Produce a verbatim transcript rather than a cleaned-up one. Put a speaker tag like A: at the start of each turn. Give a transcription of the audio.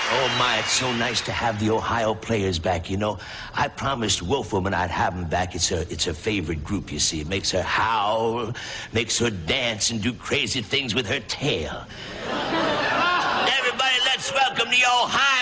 A: Oh, my, it's so nice to have the Ohio Players back, you know. I promised Wolfwoman I'd have them back. It's her, it's her favorite group, you see. It makes her howl, makes her dance and do crazy things with her tail. Everybody, let's welcome the Ohio